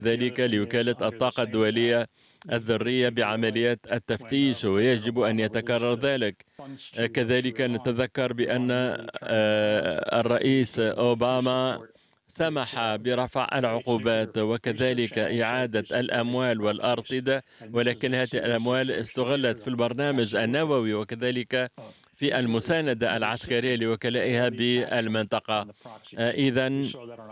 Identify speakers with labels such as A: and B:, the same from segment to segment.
A: ذلك لوكالة الطاقة الدولية الذرية بعمليات التفتيش، ويجب أن يتكرر ذلك. كذلك نتذكر بأن الرئيس أوباما سمح برفع العقوبات وكذلك إعادة الأموال والأرصدة، ولكن هذه الأموال استغلت في البرنامج النووي وكذلك في المساندة العسكرية لوكلائها بالمنطقة. إذن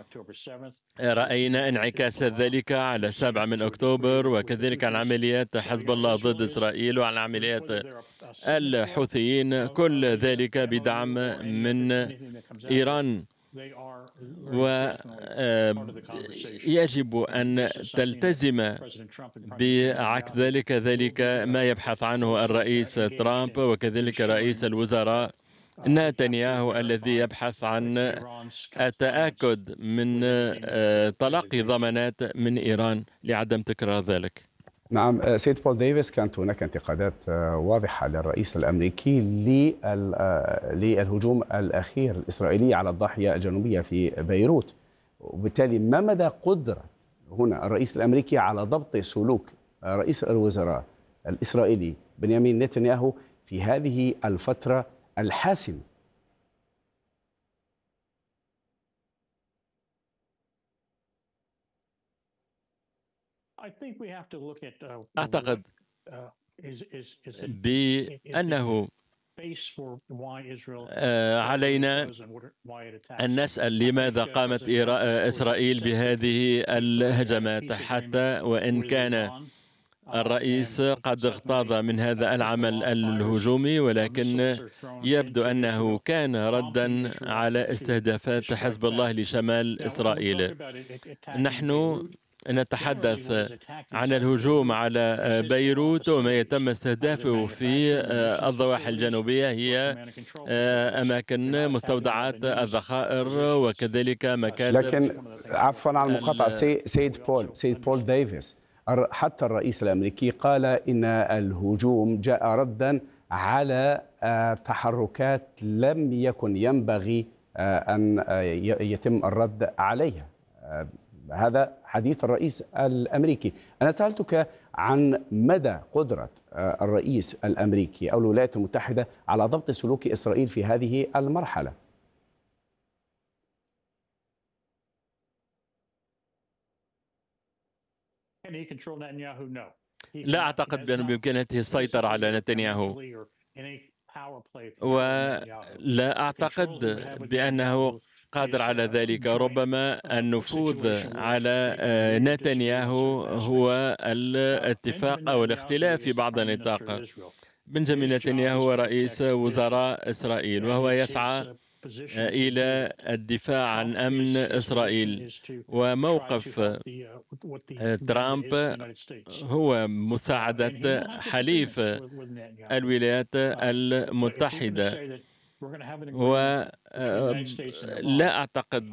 A: رأينا انعكاس ذلك على 7 من أكتوبر وكذلك عن عمليات حزب الله ضد إسرائيل وعن عمليات الحوثيين، كل ذلك بدعم من إيران. ويجب أن تلتزم بعكس ذلك ما يبحث عنه الرئيس ترامب وكذلك رئيس الوزراء نتنياهو الذي يبحث عن التأكد من تلقي ضمانات من إيران لعدم تكرار ذلك.
B: نعم سيد بول ديفيس، كانت هناك انتقادات واضحة للرئيس الأمريكي للهجوم الأخير الإسرائيلي على الضاحية الجنوبية في بيروت، وبالتالي ما مدى قدرة هنا الرئيس الأمريكي على ضبط سلوك رئيس الوزراء الإسرائيلي بنيامين نتنياهو في هذه الفترة الحاسمة؟
A: أعتقد بأنه علينا أن نسأل لماذا قامت إسرائيل بهذه الهجمات، حتى وإن كان الرئيس قد اغتاظ من هذا العمل الهجومي، ولكن يبدو أنه كان ردا على استهدافات حزب الله لشمال إسرائيل. نحن نتحدث عن الهجوم على بيروت، وما يتم استهدافه في الضواحي الجنوبية هي أماكن مستودعات الذخائر وكذلك مكاتب.
B: لكن عفوا على المقاطعة سيد بول ديفيس، حتى الرئيس الأمريكي قال إن الهجوم جاء ردا على تحركات لم يكن ينبغي أن يتم الرد عليها. هذا حديث الرئيس الأمريكي. أنا سألتك عن مدى قدرة الرئيس الأمريكي أو الولايات المتحدة على ضبط سلوك إسرائيل في هذه المرحلة.
A: لا أعتقد بأنه بإمكانيته السيطرة على نتنياهو، ولا أعتقد بأنه قادر على ذلك. ربما النفوذ على نتنياهو هو الاتفاق أو الاختلاف في بعض النطاق. بنجامين نتنياهو هو رئيس وزراء إسرائيل، وهو يسعى إلى الدفاع عن أمن إسرائيل، وموقف ترامب هو مساعدة حليف الولايات المتحدة. ولا أعتقد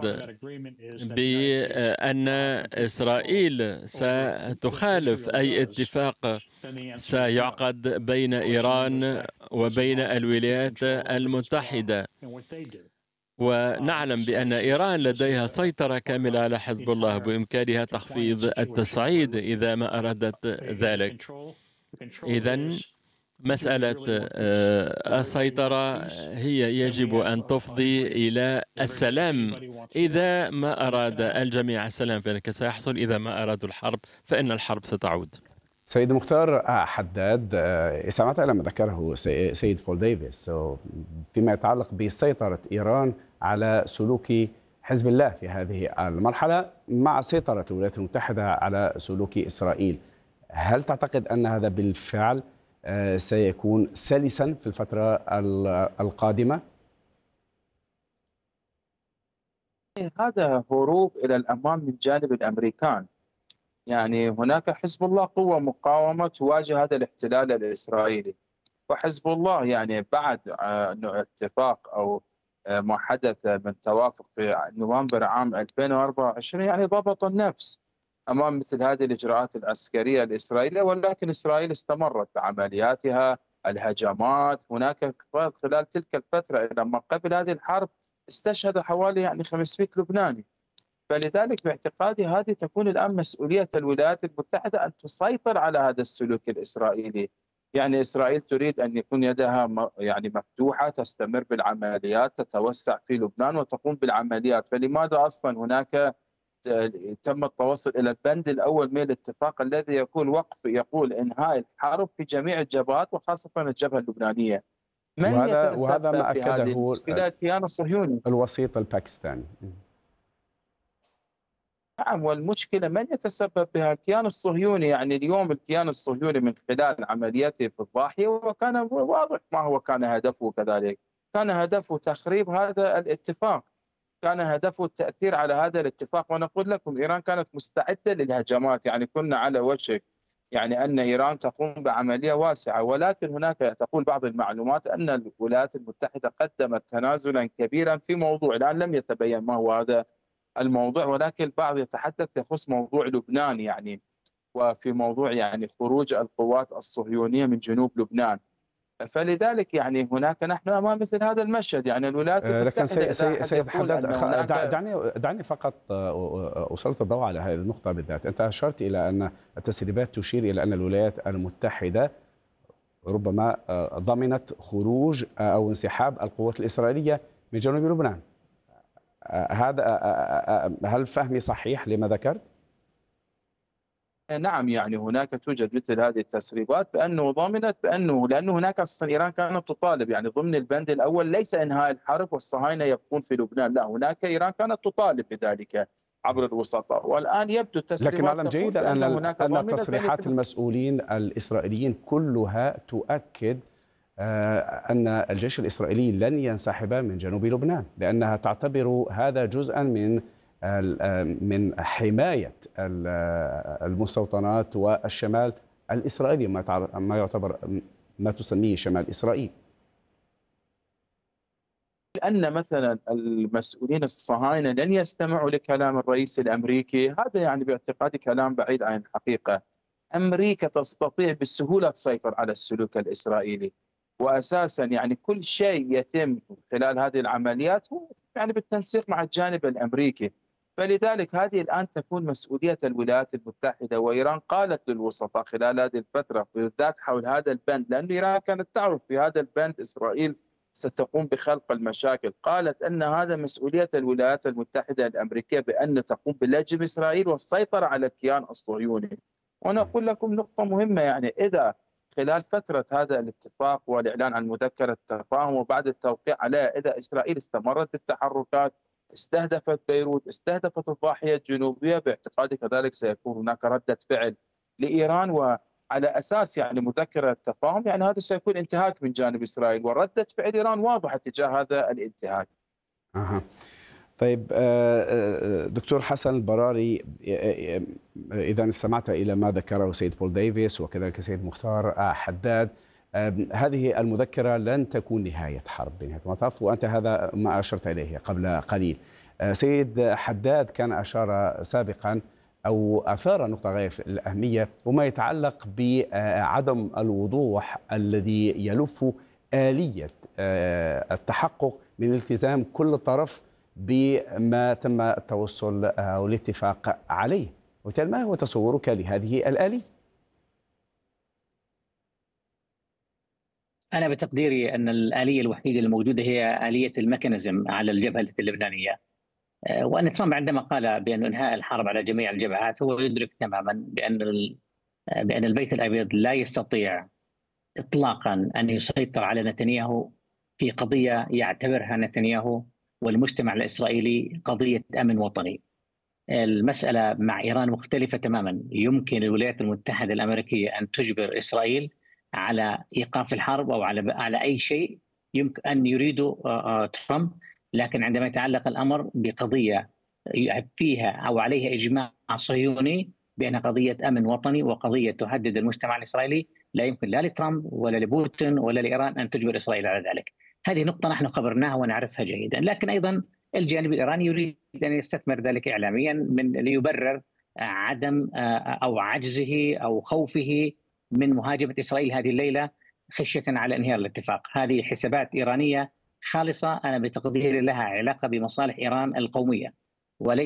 A: بأن إسرائيل ستخالف أي اتفاق سيعقد بين إيران وبين الولايات المتحدة. ونعلم بأن إيران لديها سيطرة كاملة على حزب الله، بإمكانها تخفيض التصعيد إذا ما أرادت ذلك. إذن مسألة السيطرة هي يجب أن تفضي إلى السلام. إذا ما أراد الجميع السلام فإنك سيحصل، إذا ما أرادوا الحرب فإن الحرب ستعود.
B: سيد مختار حداد، استمعت إلى ما ذكره سيد بول ديفيس فيما يتعلق بسيطرة إيران على سلوك حزب الله في هذه المرحلة مع سيطرة الولايات المتحدة على سلوك إسرائيل. هل تعتقد أن هذا بالفعل سيكون سلسا في الفترة القادمة؟
C: هذا هروب إلى الأمام من جانب الأمريكان. يعني هناك حزب الله قوة مقاومة تواجه هذا الاحتلال الإسرائيلي، وحزب الله يعني بعد اتفاق أو ما حدث من توافق في نوفمبر عام 2024 يعني ضبط النفس أمام مثل هذه الإجراءات العسكرية الإسرائيلية، ولكن إسرائيل استمرت بعملياتها الهجمات. هناك خلال تلك الفترة إلى ما قبل هذه الحرب استشهد حوالي 500 لبناني. فلذلك باعتقادي هذه تكون الآن مسؤولية الولايات المتحدة أن تسيطر على هذا السلوك الإسرائيلي. يعني إسرائيل تريد أن يكون يدها يعني مفتوحة، تستمر بالعمليات، تتوسع في لبنان وتقوم بالعمليات. فلماذا أصلا هناك تم التوصل إلى البند الأول من الاتفاق الذي يقول إنهاء الحرب في جميع الجبهات وخاصة الجبهة اللبنانية؟ من
B: وهذا
C: يتسبب
B: ما
C: في هذه
B: أكده
C: المشكلة؟ الكيان الصهيوني.
B: الوسيط الباكستاني.
C: نعم، والمشكلة من يتسبب بها؟ الكيان الصهيوني. يعني اليوم الكيان الصهيوني من خلال عملياته في الضاحية وكان واضح ما هو كان هدفه كذلك، كان هدفه تخريب هذا الاتفاق، كان هدفه التأثير على هذا الاتفاق. ونقول لكم إيران كانت مستعدة للهجمات، يعني كنا على وشك يعني أن إيران تقوم بعملية واسعة، ولكن هناك تقول بعض المعلومات أن الولايات المتحدة قدمت تنازلا كبيرا في موضوع الآن لم يتبين ما هو هذا الموضوع، ولكن البعض يتحدث يخص موضوع لبنان يعني، وفي موضوع يعني خروج القوات الصهيونية من جنوب لبنان. فلذلك يعني هناك نحن امام مثل هذا المشهد. يعني الولايات
B: لكن
C: المتحده اذا احد
B: سيد
C: يقول
B: حداد،
C: ان هناك
B: دعني فقط أسلط الضوء على هذه النقطة بالذات. أنت أشرت إلى أن التسريبات تشير إلى أن الولايات المتحدة ربما ضمنت خروج أو انسحاب القوات الإسرائيلية من جنوب لبنان. هذا هل فهمي صحيح لما ذكرت؟
C: نعم، يعني هناك توجد مثل هذه التسريبات بانه ضمنت لانه هناك اصلا ايران كانت تطالب يعني ضمن البند الاول ليس انهاء الحرب والصهاينه يبقون في لبنان، لا، هناك ايران كانت تطالب بذلك عبر الوسطاء، والان يبدو
B: لكن
C: التسريبات
B: نعلم
C: تقول
B: جيدا
C: بان هناك
B: أن
C: ضامنه
B: تصريحات المسؤولين الإسرائيليين كلها تؤكد أن الجيش الإسرائيلي لن ينسحب من جنوب لبنان، لأنها تعتبر هذا جزءا من حماية المستوطنات والشمال الإسرائيلي، ما يعتبر ما تسميه شمال إسرائيل.
C: لأن مثلا المسؤولين الصهاينة لن يستمعوا لكلام الرئيس الأمريكي، هذا يعني باعتقادي كلام بعيد عن الحقيقة. أمريكا تستطيع بسهولة تسيطر على السلوك الإسرائيلي، وأساسا يعني كل شيء يتم خلال هذه العمليات هو يعني بالتنسيق مع الجانب الأمريكي. فلذلك هذه الآن تكون مسؤولية الولايات المتحدة، وإيران قالت للوسطاء خلال هذه الفترة بالذات حول هذا البند، لأن إيران كانت تعرف في هذا البند إسرائيل ستقوم بخلق المشاكل، قالت أن هذا مسؤولية الولايات المتحدة الأمريكية بأن تقوم بلجم إسرائيل والسيطرة على الكيان الصهيوني. وأنا أقول لكم نقطة مهمة، يعني إذا خلال فترة هذا الاتفاق والإعلان عن مذكرة التفاهم وبعد التوقيع عليها إذا إسرائيل استمرت بالتحركات، استهدفت بيروت، استهدفت الضاحية الجنوبية، باعتقادي كذلك سيكون هناك ردة فعل لإيران، وعلى أساس يعني مذكرة التفاهم يعني هذا سيكون انتهاك من جانب إسرائيل، وردة فعل إيران واضحة تجاه هذا الانتهاك.
B: طيب دكتور حسن البراري، إذا استمعت إلى ما ذكره سيد بول ديفيس وكذلك سيد مختار حداد، هذه المذكرة لن تكون نهاية حرب بنهاية المطاف، وأنت هذا ما أشرت إليه قبل قليل. سيد حداد كان أشار سابقا أو أثار نقطة غاية الأهمية وما يتعلق بعدم الوضوح الذي يلف آلية التحقق من التزام كل طرف بما تم التوصل أو الاتفاق عليه، وبالتالي ما هو تصورك لهذه الآلية؟
D: أنا بتقديري أن الآلية الوحيدة الموجودة هي آلية الميكانيزم على الجبهة اللبنانية، وأن ترامب عندما قال بأن إنهاء الحرب على جميع الجبهات هو يدرك تماما بأن البيت الأبيض لا يستطيع إطلاقا أن يسيطر على نتنياهو في قضية يعتبرها نتنياهو والمجتمع الإسرائيلي قضية أمن وطني. المسألة مع إيران مختلفة تماما. يمكن الولايات المتحدة الأمريكية أن تجبر إسرائيل على إيقاف الحرب أو على أي شيء يمكن أن يريده ترامب، لكن عندما يتعلق الأمر بقضية فيها أو عليها إجماع صهيوني بأنها قضية أمن وطني وقضية تهدد المجتمع الإسرائيلي، لا يمكن لا لترامب ولا لبوتين ولا لإيران أن تجبر إسرائيل على ذلك. هذه نقطة نحن خبرناها ونعرفها جيدا، لكن أيضا الجانب الإيراني يريد أن يستثمر ذلك إعلاميا ليبرر عدم أو عجزه أو خوفه من مهاجمة إسرائيل هذه الليلة خشية على انهيار الاتفاق. هذه حسابات إيرانية خالصة، أنا بتقديري لها علاقة بمصالح إيران القومية وليست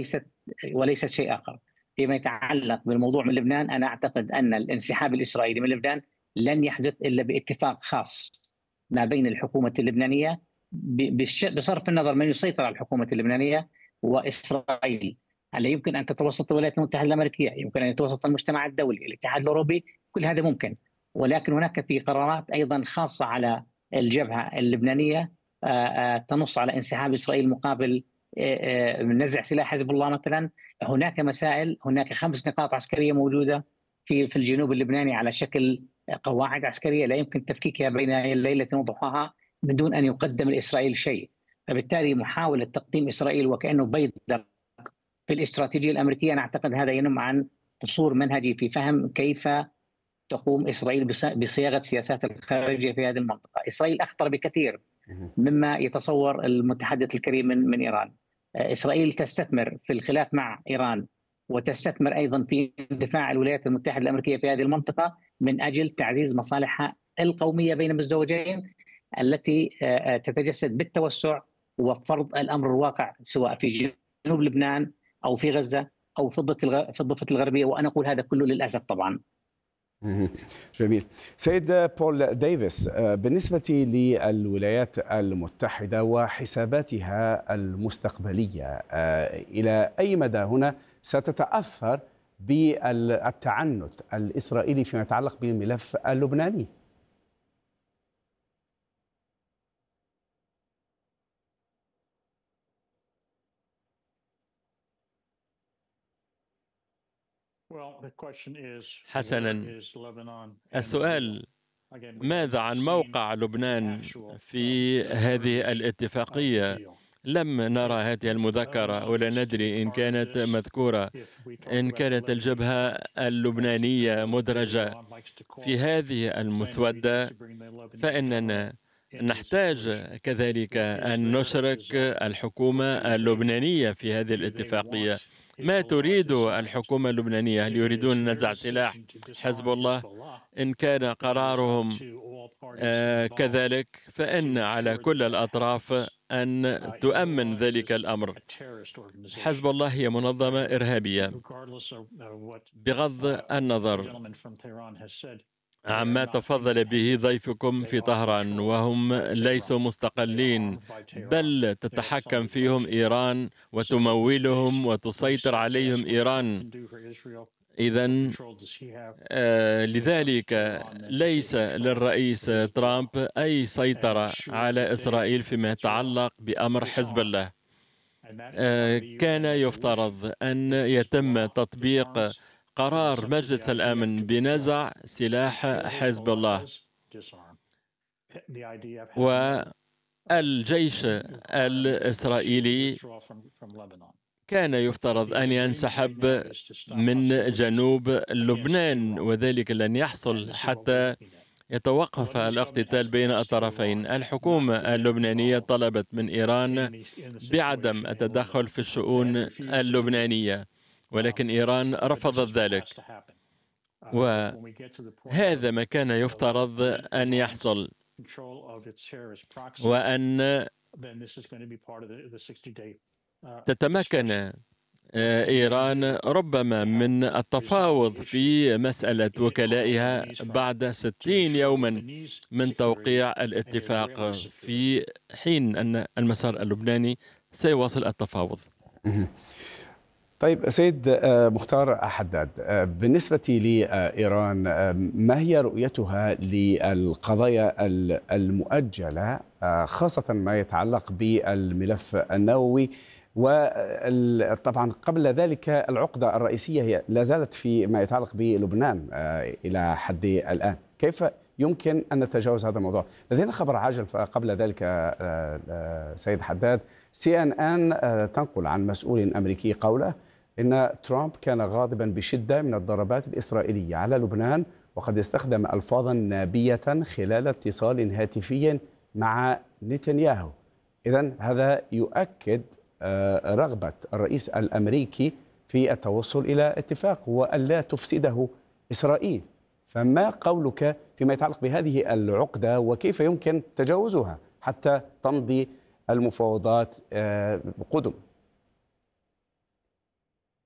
D: وليست شيء آخر. فيما يتعلق بالموضوع من لبنان، أنا أعتقد أن الانسحاب الإسرائيلي من لبنان لن يحدث إلا باتفاق خاص ما بين الحكومة اللبنانية بصرف النظر من يسيطر على الحكومة اللبنانية وإسرائيل. هل يمكن أن تتوسط الولايات المتحدة الأمريكية، يمكن أن يتوسط المجتمع الدولي، الاتحاد الأوروبي، كل هذا ممكن، ولكن هناك في قرارات أيضا خاصة على الجبهة اللبنانية تنص على انسحاب إسرائيل مقابل نزع سلاح حزب الله مثلا. هناك مسائل، هناك 5 نقاط عسكرية موجودة في الجنوب اللبناني على شكل قواعد عسكرية لا يمكن تفكيكها بين ليلة وضحاها من دون أن يقدم لإسرائيل شيء. فبالتالي محاولة تقديم إسرائيل وكأنه بيض في الاستراتيجية الأمريكية، أنا أعتقد هذا ينم عن قصور منهجي في فهم كيف تقوم إسرائيل بصياغة سياسات الخارجية في هذه المنطقة. إسرائيل أخطر بكثير مما يتصور المتحدث الكريم من إيران. إسرائيل تستثمر في الخلاف مع إيران، وتستثمر أيضا في اندفاع الولايات المتحدة الأمريكية في هذه المنطقة من أجل تعزيز مصالحها القومية بين المزدوجين التي تتجسد بالتوسع وفرض الأمر الواقع سواء في جنوب لبنان أو في غزة أو في الضفة الغربية، وأنا أقول هذا كله للأسف طبعا.
B: جميل. سيد بول ديفيس، بالنسبة للولايات المتحدة وحساباتها المستقبلية، إلى أي مدى هنا ستتأثر بالتعنت الإسرائيلي فيما يتعلق بالملف اللبناني؟
A: حسنا، السؤال ماذا عن موقع لبنان في هذه الاتفاقية؟ لم نرى هذه المذكرة ولا ندري إن كانت مذكورة، إن كانت الجبهة اللبنانية مدرجة في هذه المسودة، فإننا نحتاج كذلك أن نشرك الحكومة اللبنانية في هذه الاتفاقية. ما تريد الحكومة اللبنانية؟ هل يريدون نزع سلاح حزب الله؟ إن كان قرارهم كذلك فإن على كل الأطراف أن تؤمن ذلك الأمر. حزب الله هي منظمة إرهابية، بغض النظر عما تفضل به ضيفكم في طهران، وهم ليسوا مستقلين، بل تتحكم فيهم إيران وتمولهم وتسيطر عليهم إيران. إذن لذلك ليس للرئيس ترامب أي سيطرة على إسرائيل فيما يتعلق بأمر حزب الله. كان يفترض أن يتم تطبيق قرار مجلس الأمن بنزع سلاح حزب الله، والجيش الإسرائيلي كان يفترض أن ينسحب من جنوب لبنان، وذلك لن يحصل حتى يتوقف الاقتتال بين الطرفين. الحكومة اللبنانية طلبت من إيران بعدم التدخل في الشؤون اللبنانية، ولكن إيران رفضت ذلك، وهذا ما كان يفترض أن يحصل، وأن تتمكن إيران ربما من التفاوض في مسألة وكلائها بعد 60 يوما من توقيع الاتفاق، في حين أن المسار اللبناني سيواصل التفاوض.
B: طيب سيد مختار حداد، بالنسبة لإيران ما هي رؤيتها للقضايا المؤجلة، خاصة ما يتعلق بالملف النووي؟ وطبعا قبل ذلك العقدة الرئيسية هي لا زالت في ما يتعلق بلبنان إلى حد الآن. كيف يمكن أن نتجاوز هذا الموضوع؟ لدينا خبر عاجل قبل ذلك سيد حداد. CNN تنقل عن مسؤول أمريكي قوله إن ترامب كان غاضبا بشدة من الضربات الإسرائيلية على لبنان، وقد استخدم ألفاظا نابية خلال اتصال هاتفي مع نتنياهو. إذن هذا يؤكد رغبة الرئيس الأمريكي في التوصل إلى اتفاق وألا تفسده إسرائيل. فما قولك فيما يتعلق بهذه العقدة وكيف يمكن تجاوزها حتى تمضي المفاوضات بقدم؟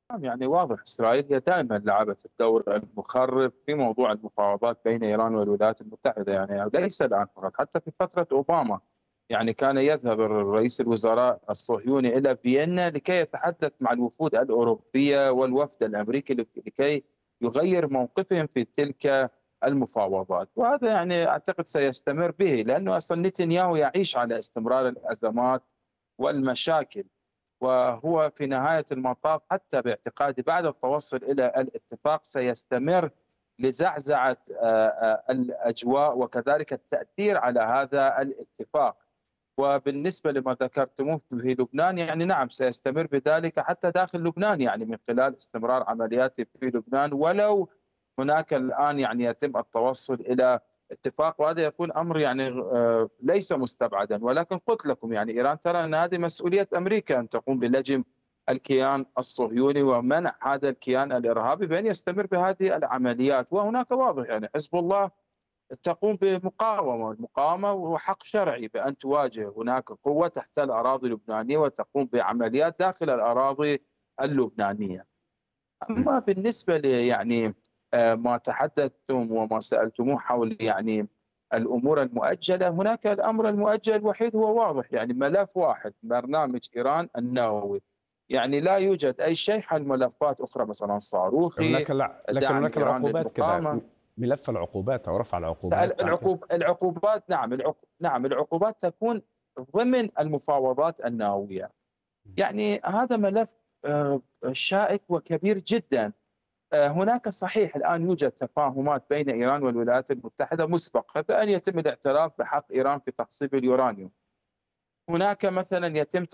C: يعني واضح إسرائيل هي دائما لعبت الدور المخرب في موضوع المفاوضات بين إيران والولايات المتحدة، يعني ليس الآن فقط، حتى في فترة أوباما يعني كان يذهب رئيس الوزراء الصهيوني إلى فيينا لكي يتحدث مع الوفود الأوروبية والوفد الأمريكي لكي يغير موقفهم في تلك المفاوضات، وهذا يعني أعتقد سيستمر به، لأنه أصلا نتنياهو يعيش على استمرار الأزمات والمشاكل، وهو في نهاية المطاف حتى باعتقادي بعد التوصل إلى الاتفاق سيستمر لزعزعة الأجواء وكذلك التأثير على هذا الاتفاق. وبالنسبة لما ذكرتموه في لبنان، يعني نعم سيستمر بذلك حتى داخل لبنان، يعني من خلال استمرار عملياته في لبنان، ولو هناك الآن يعني يتم التوصل إلى اتفاق، وهذا يكون أمر يعني ليس مستبعدا، ولكن قلت لكم يعني إيران ترى أن هذه مسؤولية أمريكا أن تقوم بلجم الكيان الصهيوني ومنع هذا الكيان الإرهابي بأن يستمر بهذه العمليات. وهناك واضح يعني حزب الله تقوم بمقاومة، المقاومة هو حق شرعي بأن تواجه هناك قوة تحتل الأراضي اللبنانية وتقوم بعمليات داخل الأراضي اللبنانية. أما بالنسبة يعني ما تحدثتم وما سألتموه حول يعني الأمور المؤجلة، هناك الأمر المؤجل الوحيد هو واضح، يعني ملف واحد، برنامج إيران النووي، يعني لا يوجد أي شيء حول ملفات أخرى مثلا صاروخي،
B: لكن
C: دعم
B: هناك
C: إيران
B: العقوبات كذا،
C: للمقاومة.
B: ملف العقوبات أو رفع العقوبات.
C: العقوبات نعم العقوبات تكون ضمن المفاوضات النووية، يعني هذا ملف شائك وكبير جدا. هناك صحيح الآن يوجد تفاهمات بين إيران والولايات المتحدة مسبقة بأن يتم الاعتراف بحق إيران في تخصيب اليورانيوم. هناك مثلا يتم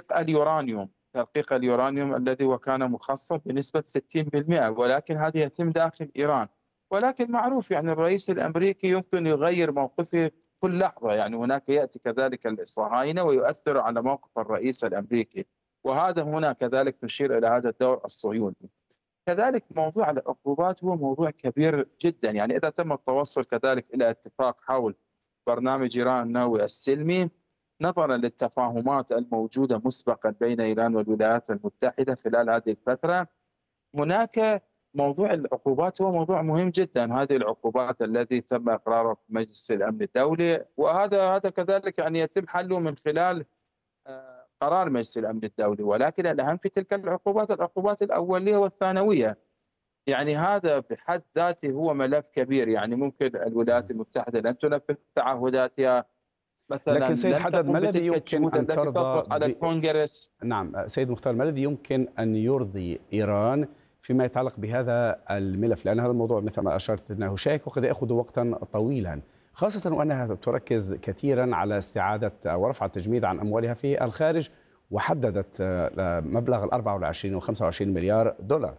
C: ترقيق اليورانيوم الذي وكان مخصص بنسبة 60%، ولكن هذا يتم داخل إيران. ولكن معروف يعني الرئيس الأمريكي يمكن يغير موقفه كل لحظة، يعني هناك يأتي كذلك الصهاينة ويؤثر على موقف الرئيس الأمريكي، وهذا هنا كذلك تشير إلى هذا الدور الصهيوني. كذلك موضوع العقوبات هو موضوع كبير جدا، يعني إذا تم التوصل كذلك إلى اتفاق حول برنامج إيران النووي السلمي نظرا للتفاهمات الموجودة مسبقا بين إيران والولايات المتحدة خلال هذه الفترة، هناك موضوع العقوبات هو موضوع مهم جدا. هذه العقوبات التي تم إقرارها في مجلس الأمن الدولي، وهذا كذلك يعني يتم حله من خلال قرار مجلس الأمن الدولي، ولكن الأهم في تلك العقوبات الأولية والثانوية، يعني هذا بحد ذاته هو ملف كبير. يعني ممكن الولايات المتحدة لن تنفذ تعهداتها، مثلا
B: لكن سيد
C: لن
B: حدد،
C: تقوم
B: ما الذي
C: بتلك
B: يمكن
C: الجهود
B: أن
C: التي تضغط على الكونغرس.
B: نعم سيد مختار، ما الذي يمكن أن يرضي إيران فيما يتعلق بهذا الملف؟ لأن هذا الموضوع مثل ما أشرت أنه شائك وقد يأخذ وقتا طويلا، خاصة وأنها تركز كثيرا على استعادة ورفع التجميد عن أموالها في الخارج، وحددت مبلغ 24 و 25 مليار دولار.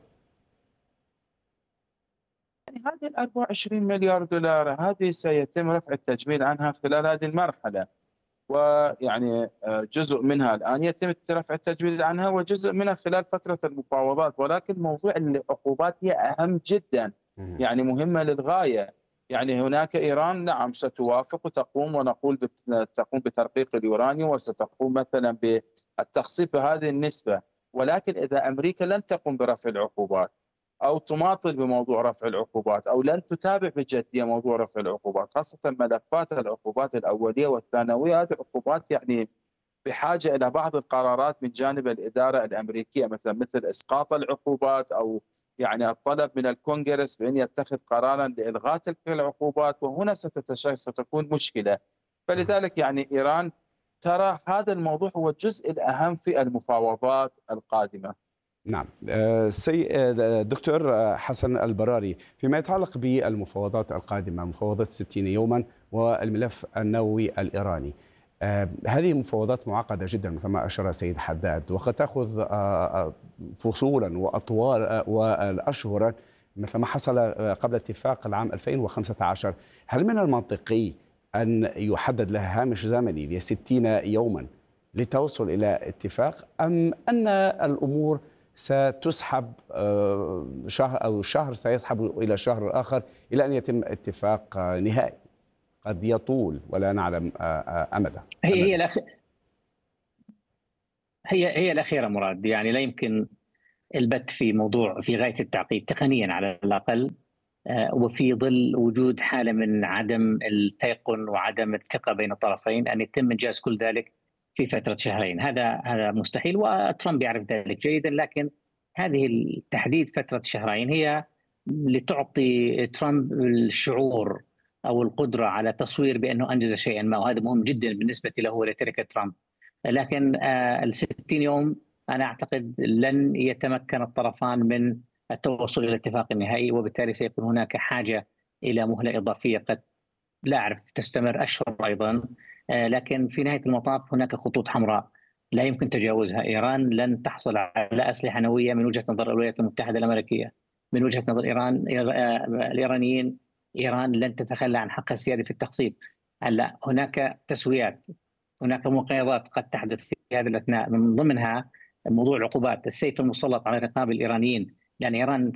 C: يعني هذه ال 24 مليار دولار هذه سيتم رفع التجميد عنها خلال هذه المرحلة، ويعني جزء منها الآن يتم رفع التجميد عنها وجزء منها خلال فترة المفاوضات، ولكن موضوع العقوبات هي أهم جدا، يعني مهمة للغاية. يعني هناك إيران نعم ستوافق وتقوم ونقول تقوم بترقيق اليورانيوم وستقوم مثلا بالتخصيب بهذه النسبة، ولكن إذا أمريكا لن تقوم برفع العقوبات أو تماطل بموضوع رفع العقوبات أو لن تتابع بجدية موضوع رفع العقوبات، خاصة ملفات العقوبات الأولية والثانوية، هذه العقوبات يعني بحاجة إلى بعض القرارات من جانب الإدارة الأمريكية، مثل إسقاط العقوبات أو يعني الطلب من الكونغرس بأن يتخذ قرارا لإلغاء تلك العقوبات، وهنا ستكون مشكلة. فلذلك يعني إيران ترى هذا الموضوع هو الجزء الأهم في المفاوضات القادمة.
B: نعم دكتور حسن البراري، فيما يتعلق بالمفاوضات القادمة، مفاوضات 60 يوما والملف النووي الإيراني، هذه مفاوضات معقدة جدا مثل ما أشار سيد حداد، وقد تأخذ فصولا وأطوال والأشهر مثل ما حصل قبل اتفاق العام 2015. هل من المنطقي أن يحدد لها هامش زمني ل 60 يوما لتوصل إلى اتفاق، أم أن الأمور ستسحب شهر أو شهر سيسحب إلى الشهر الآخر إلى أن يتم اتفاق نهائي قد يطول ولا نعلم أمده؟
D: هي الأخيرة مراد، يعني لا يمكن البت في موضوع في غاية التعقيد تقنيا على الأقل، وفي ظل وجود حالة من عدم التيقن وعدم الثقة بين الطرفين أن يتم إنجاز كل ذلك في فترة شهرين. هذا مستحيل، وترامب يعرف ذلك جيدا. لكن هذه التحديد فترة شهرين هي لتعطي ترامب الشعور أو القدرة على تصوير بأنه أنجز شيئا ما، وهذا مهم جدا بالنسبة له ولشركة ترامب. لكن ال60 يوم أنا أعتقد لن يتمكن الطرفان من التوصل إلى الاتفاق النهائي، وبالتالي سيكون هناك حاجة إلى مهلة إضافية قد لا أعرف تستمر أشهر أيضا. لكن في نهاية المطاف هناك خطوط حمراء لا يمكن تجاوزها. إيران لن تحصل على أسلحة نووية من وجهة نظر الولايات المتحدة الأمريكية. من وجهة نظر الإيرانيين، إيران لن تتخلى عن حقها السيادي في التخصيب. هلا هناك تسويات، هناك مقايضات قد تحدث في هذه الأثناء، من ضمنها موضوع العقوبات، السيف المسلط على رقاب الإيرانيين، لأن إيران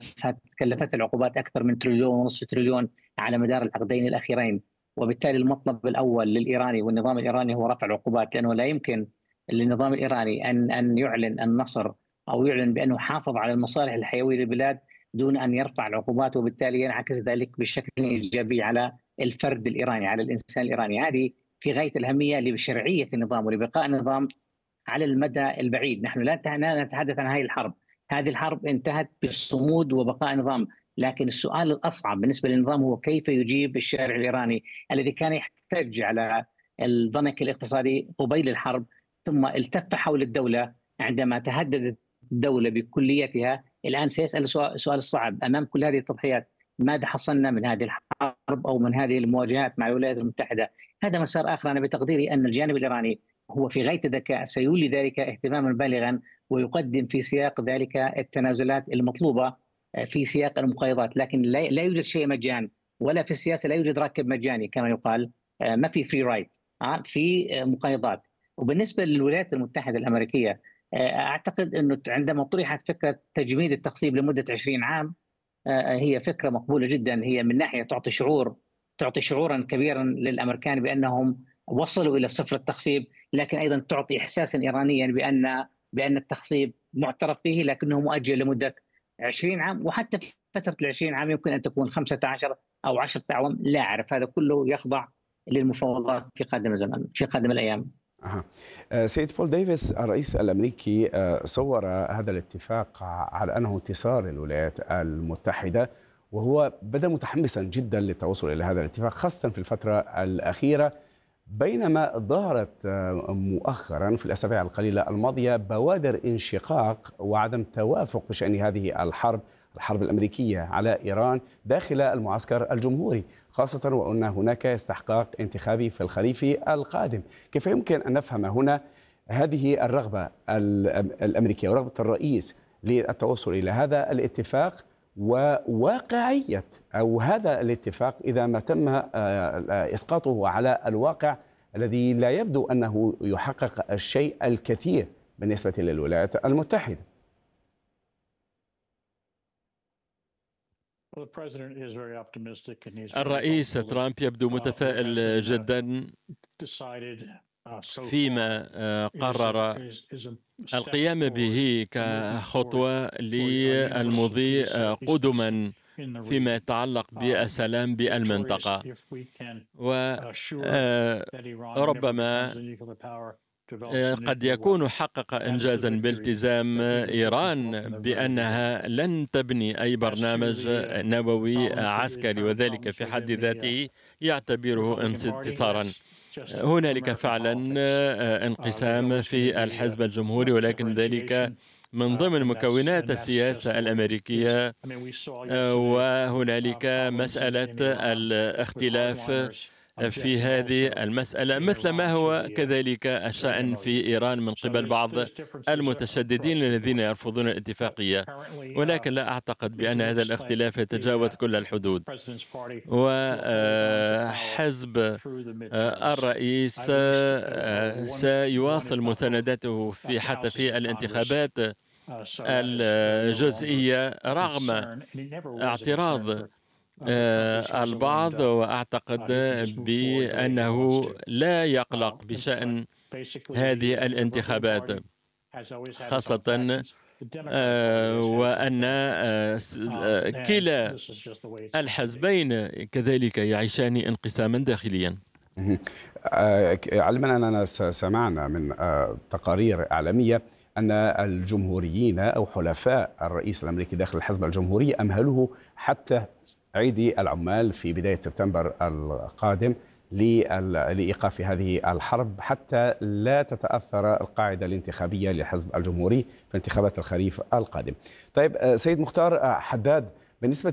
D: كلفت العقوبات أكثر من تريليون ونصف تريليون على مدار العقدين الأخيرين. وبالتالي المطلب الأول للإيراني والنظام الإيراني هو رفع العقوبات، لأنه لا يمكن للنظام الإيراني أن يعلن النصر أو يعلن بأنه حافظ على المصالح الحيوية للبلاد دون أن يرفع العقوبات، وبالتالي ينعكس ذلك بشكل إيجابي على الفرد الإيراني، على الإنسان الإيراني. هذه في غاية الأهمية لشرعية النظام ولبقاء النظام على المدى البعيد. نحن لا نتحدث عن هذه الحرب انتهت بالصمود وبقاء نظام، لكن السؤال الأصعب بالنسبة للنظام هو كيف يجيب الشارع الإيراني الذي كان يحتج على الضنك الاقتصادي قبيل الحرب، ثم التف حول الدولة عندما تهددت الدولة بكليتها. الآن سيسأل السؤال الصعب أمام كل هذه التضحيات: ماذا حصلنا من هذه الحرب أو من هذه المواجهات مع الولايات المتحدة؟ هذا مسار آخر. أنا بتقديري أن الجانب الإيراني هو في غاية الذكاء، سيولي ذلك اهتماما بالغا، ويقدم في سياق ذلك التنازلات المطلوبة في سياق المقايضات. لكن لا يوجد شيء مجان، ولا في السياسة لا يوجد راكب مجاني كما يقال. ما في فري رايد، في مقايضات. وبالنسبة للولايات المتحدة الأمريكية، أعتقد أنه عندما طرحت فكرة تجميد التخصيب لمدة 20 عام، هي فكرة مقبولة جدا. هي من ناحية تعطي شعورا كبيرا للأمريكان بأنهم وصلوا إلى صفر التخصيب، لكن أيضا تعطي إحساسا إيرانيا بأن التخصيب معترف به لكنه مؤجل لمدة 20 عام، وحتى في فترة 20 عام يمكن أن تكون 15 أو 10 أعوام، لا أعرف. هذا كله يخضع للمفاوضات في قادم الزمن، في قادم الأيام.
B: سيد بول ديفيس، الرئيس الأمريكي صور هذا الاتفاق على أنه انتصار للولايات المتحدة، وهو بدأ متحمسا جدا للتوصل إلى هذا الاتفاق خاصة في الفترة الأخيرة، بينما ظهرت مؤخرا في الأسابيع القليلة الماضية بوادر انشقاق وعدم توافق بشأن هذه الحرب الأمريكية على إيران داخل المعسكر الجمهوري، خاصة وأن هناك استحقاق انتخابي في الخريف القادم. كيف يمكن أن نفهم هنا هذه الرغبة الأمريكية ورغبة الرئيس للتوصل إلى هذا الاتفاق، وواقعية أو هذا الاتفاق إذا ما تم إسقاطه على الواقع الذي لا يبدو أنه يحقق الشيء الكثير بالنسبة للولايات المتحدة؟
A: الرئيس ترامب يبدو متفائل جدا فيما قرر القيام به كخطوة للمضي قدما فيما يتعلق بالسلام بالمنطقة، وربما قد يكون حقق إنجازا بالتزام إيران بأنها لن تبني أي برنامج نووي عسكري، وذلك في حد ذاته يعتبره انتصارا. هنالك فعلا انقسام في الحزب الجمهوري، ولكن ذلك من ضمن مكونات السياسة الأمريكية، وهنالك مسألة الاختلاف في هذه المسألة، مثل ما هو كذلك الشأن في إيران من قبل بعض المتشددين الذين يرفضون الاتفاقية. ولكن لا أعتقد بأن هذا الاختلاف يتجاوز كل الحدود، وحزب الرئيس سيواصل مساندته حتى في الانتخابات الجزئية رغم اعتراض البعض، وأعتقد بأنه لا يقلق بشأن هذه الانتخابات، خاصة وأن كلا الحزبين كذلك يعيشان انقساما داخليا.
B: علما أننا سمعنا من تقارير إعلامية أن الجمهوريين أو حلفاء الرئيس الأمريكي داخل الحزب الجمهوري أمهلوه حتى عيد العمال في بداية سبتمبر القادم لإيقاف هذه الحرب حتى لا تتأثر القاعدة الانتخابية للحزب الجمهوري في انتخابات الخريف القادم. طيب سيد مختار حداد، بالنسبة